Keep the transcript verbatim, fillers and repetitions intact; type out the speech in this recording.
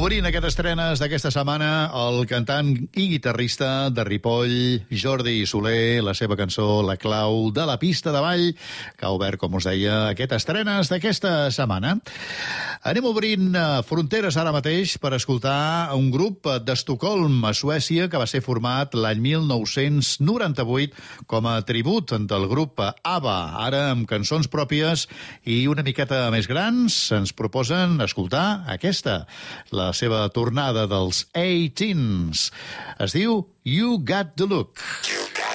Obrint aquest estrenes d'aquesta setmana, el cantant i guitarrista de Ripoll, Jordi Soler, la seva cançó La clau de la pista de ball, que ha obert, com us deia, aquest estrenes d'aquesta setmana. Anem obrint fronteres ara mateix per escoltar un grup d'Estocolm, a Suècia, que va ser format l'any mil nou-cents noranta-vuit com a tribut del grup ABBA. Ara, amb cançons pròpies i una miqueta més grans, ens proposen escoltar aquesta, la seva tornada dels A-Teens. Es diu You Got the Look. You got